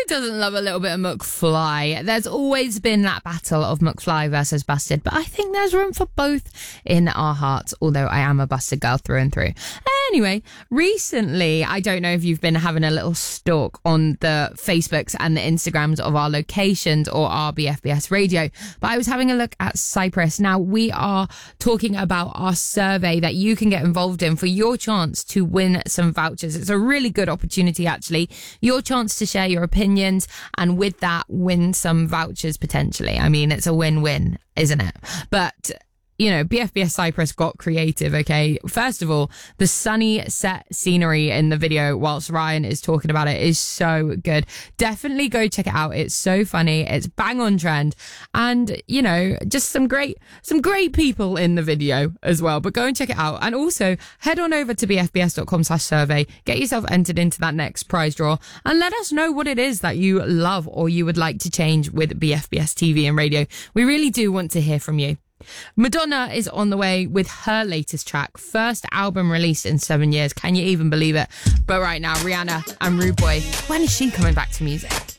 doesn't love a little bit of McFly? There's always been that battle of McFly versus Busted, but I think there's room for both in our hearts, although I am a Busted girl through and through. Anyway, recently, I don't know if you've been having a little stalk on the Facebooks and the Instagrams of our locations or our BFBS radio, but I was having a look at Cyprus. Now, we are talking about our survey that you can get involved in for your chance to win some vouchers. It's a really good opportunity, actually. Your chance to share your opinions and with that, win some vouchers potentially. I mean, it's a win-win, isn't it? But you know, BFBS Cyprus got creative, okay? First of all, the sunny set scenery in the video whilst Ryan is talking about it is so good. Definitely go check it out. It's so funny. It's bang on trend. And, you know, just some great people in the video as well. But go and check it out. And also head on over to bfbs.com/survey. Get yourself entered into that next prize draw and let us know what it is that you love or you would like to change with BFBS TV and radio. We really do want to hear from you. Madonna is on the way with her latest track, first album released in 7 years. Can you even believe it? But right now, Rihanna and Rude Boy, when is she coming back to music?